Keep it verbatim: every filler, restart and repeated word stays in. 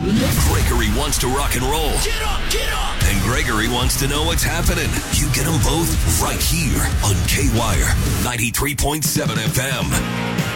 Gregory wants to rock and roll. Get up, get up! And Gregory wants to know what's happening. You get them both right here on K-Wire ninety-three point seven F M.